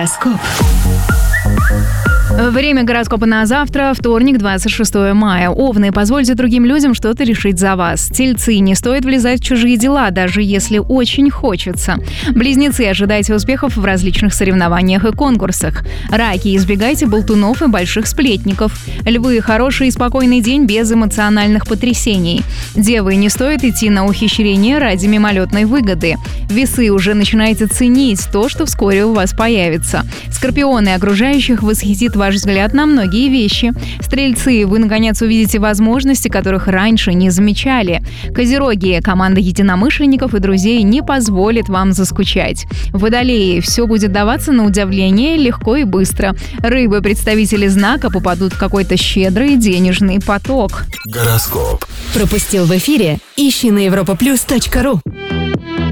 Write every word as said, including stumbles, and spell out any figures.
Гороскоп. Время гороскопа на завтра, вторник, двадцать шестого мая. Овны, позвольте другим людям что-то решить за вас. Тельцы, не стоит влезать в чужие дела, даже если очень хочется. Близнецы, ожидайте успехов в различных соревнованиях и конкурсах. Раки, избегайте болтунов и больших сплетников. Львы, хороший и спокойный день без эмоциональных потрясений. Девы, не стоит идти на ухищрение ради мимолетной выгоды. Весы, уже начинаете ценить то, что вскоре у вас появится. Скорпионы, окружающих восхитит ваш взгляд на многие вещи. Стрельцы, вы наконец увидите возможности, которых раньше не замечали. Козероги, команда единомышленников и друзей не позволит вам заскучать. Водолеи, все будет даваться на удивление легко и быстро. Рыбы, представители знака, попадут в какой-то щедрый денежный поток. Гороскоп. Пропустил в эфире? Ищи на европа плюс точка ру.